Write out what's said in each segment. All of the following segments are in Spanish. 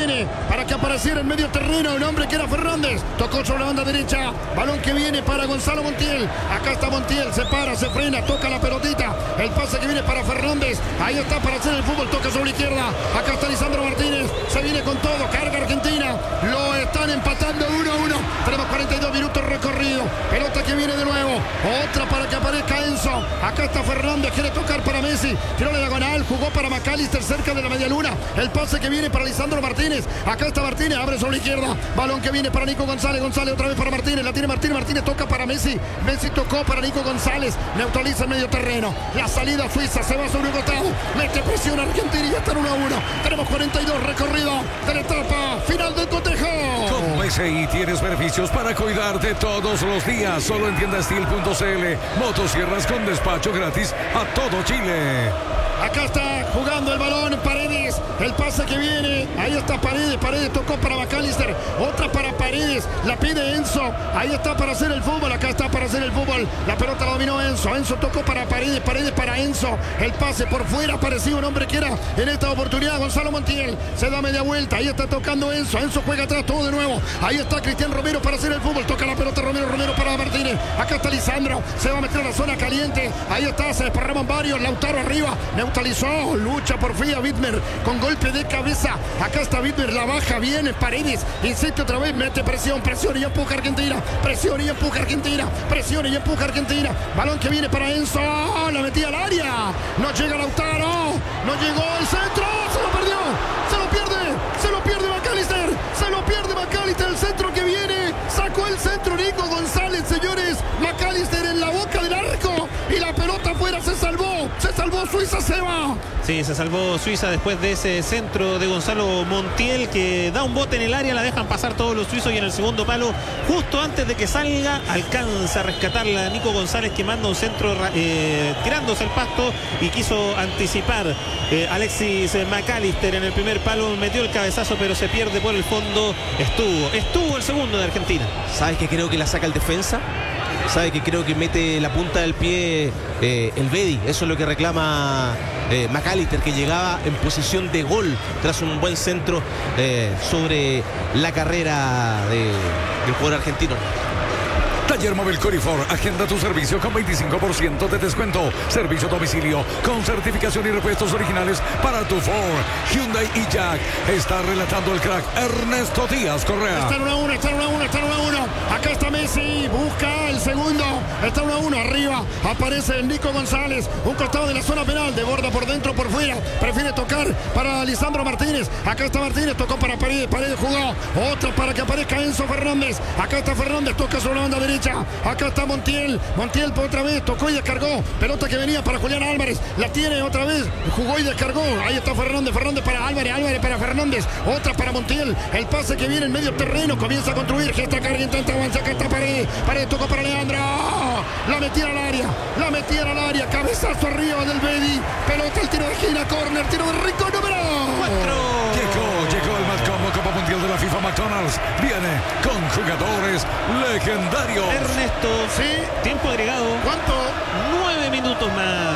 viene para que apareciera en medio terreno un hombre que era Fernández. Tocó sobre la banda derecha. Balón que viene para Gonzalo Montiel. Acá está Montiel. Se para, se frena, toca la pelotita. El pase que viene para Fernández. Ahí está para hacer el fútbol. Toca sobre la izquierda. Acá está Lisandro Martínez. Se viene con todo. Carga Argentina. Lo están empatando 1-1. Tenemos 42 minutos recorrido. Pelota que viene de nuevo. Otra para que aparezca Enzo. Acá está Fernández. Quiere tocar para Messi. Tiró la diagonal. Jugó para McAllister cerca de la media luna. El pase que viene para Lisandro Martínez. Acá está Martínez. Abre sobre la izquierda. Balón que viene para Nico González. González otra vez para Martínez. La tiene Martínez. Martínez toca para Messi. Messi tocó para Nico González. Neutraliza el medio terreno. La salida suiza se va sobre un costado. Mete presión Argentina y ya está 1-1. Tenemos 42 recorrido de la etapa final del cotejo. Con SI tienes beneficios para cuidarte todos los días. Solo en tiendastil.cl. Motosierras con despacho gratis a todo Chile. Acá está jugando el balón Paredes. El pase que viene. Ahí está Paredes. Paredes tocó para McAllister. Otra para Paredes. La pide Enzo. Ahí está para hacer el fútbol. Acá está para hacer el fútbol. La pelota la dominó Enzo. Enzo tocó para Paredes. Paredes para Enzo. El pase por fuera. Parecía un hombre que era en esta oportunidad Gonzalo Montiel. Se da media vuelta. Ahí está tocando Enzo. Enzo juega atrás todo de nuevo. Ahí está Cristian Romero para hacer el fútbol. Toca la pelota Romero. Romero para Martínez. Acá está Lisandro. Se va a meter a la zona caliente. Ahí está. Se desparraman varios. Lautaro arriba. Neutralizó, lucha por Fría Widmer con golpe de cabeza. Acá está Widmer, la baja, viene Paredes, insiste otra vez, mete presión, presión y empuja Argentina, presión y empuja Argentina, presión y empuja Argentina. Balón que viene para Enzo, la metía al área, no llega Lautaro, no llegó el centro, se lo perdió, se lo pierde McAllister, se lo pierde McAllister, el centro que viene, sacó el centro Nico González, señores, McAllister en la boca del arco y la pelota afuera, se salvó Suiza, se va. Sí, se salvó Suiza después de ese centro de Gonzalo Montiel que da un bote en el área, la dejan pasar todos los suizos y en el segundo palo, justo antes de que salga, alcanza a rescatarla Nico González que manda un centro tirándose el pasto y quiso anticipar Alexis McAllister en el primer palo, metió el cabezazo pero se pierde por el fondo, estuvo el segundo de Argentina. ¿Sabes que creo que la saca el defensa? ¿Sabe que creo que mete la punta del pie el Bedi? Eso es lo que reclama McAllister, que llegaba en posición de gol tras un buen centro sobre la carrera del jugador argentino. Taller Móvil Corifor, agenda tu servicio con 25% de descuento. Servicio a domicilio con certificación y repuestos originales para tu Ford, Hyundai y Jack. Está relatando el crack Ernesto Díaz Correa. Está 1-1, está 1-1, está 1-1. Acá está Messi, busca el segundo. Está 1-1, arriba aparece Nico González. Un costado de la zona penal, de borda por dentro, por fuera. Prefiere tocar para Lisandro Martínez. Acá está Martínez, tocó para Paredes. Paredes jugó. Otra para que aparezca Enzo Fernández. Acá está Fernández, toca sobre la banda derecha. Acá está Montiel. Montiel por otra vez, tocó y descargó. Pelota que venía para Julián Álvarez. La tiene otra vez. Jugó y descargó. Ahí está Fernández. Fernández para Álvarez. Álvarez para Fernández. Otra para Montiel. El pase que viene en medio terreno. Comienza a construir. Gesta carga, intenta avanzar. Acá está Paredes. Paredes tocó para Leandro. La metía al área. La metía al área. Cabezazo arriba del Bedi. Pelota el tiro de esquina. Córner. Tiro de Rico. Número 4. Llegó el más combo Copa Mundial de la FIFA McDonald's. Viene con jugadores legendarios. Ernesto, sí. Tiempo agregado. ¿Cuánto? 9 minutos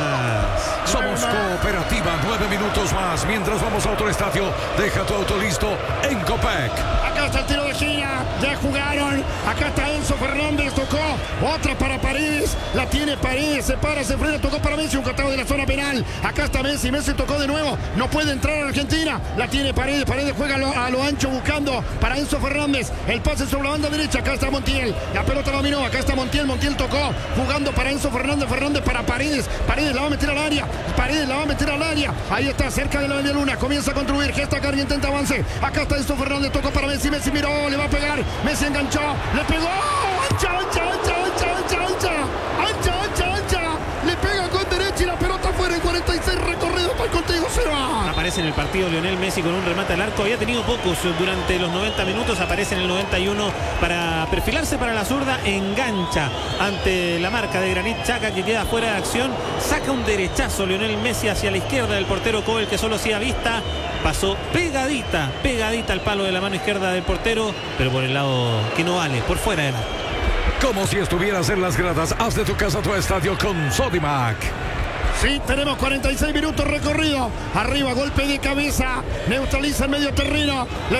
más. Somos Cooperativa, 9 minutos más. Mientras vamos a otro estadio, deja tu auto listo en Copec. Acá está el tiro de esquina. Ya jugaron. Acá está Enzo Fernández. Tocó. Otra para Paredes. La tiene Paredes. Se para, se frena. Tocó para Messi. Un costado de la zona penal. Acá está Messi. Messi tocó de nuevo. No puede entrar a Argentina. La tiene Paredes. Paredes juega a lo ancho buscando para Enzo Fernández. El pase sobre la banda derecha. Acá está Montiel. La pelota dominó. Acá está Montiel. Montiel tocó. Jugando para Enzo Fernández. Fernández para Paredes. Paredes la va a meter al área. Paredes la va a meter al área. Ahí está, cerca de la media luna. Comienza a construir. Gesta carga, intenta avance. Acá está Enzo Fernández. Tocó para Messi. Messi miró. Le va a pegar. Messi enganchó. Le pegó. Ancha, ancha, ancha, ancha, ancha, ancha. Ancha, ancha, ancha. Le pega con derecha y la pelota fuera en 46 recorridos para el contigo. Se va. Aparece en el partido Lionel Messi con un remate al arco. Había tenido pocos durante los 90 minutos. Aparece en el 91 para perfilarse para la zurda. Engancha ante la marca de Granit Xhaka que queda fuera de acción. Saca un derechazo Lionel Messi hacia la izquierda del portero Cobel que solo hacía vista. Pasó pegadita al palo de la mano izquierda del portero, pero por el lado que no vale, por fuera de la. Como si estuvieras en las gradas, haz de tu casa tu estadio con Sodimac. Sí, tenemos 46 minutos recorrido. Arriba, golpe de cabeza. Neutraliza el medio terreno.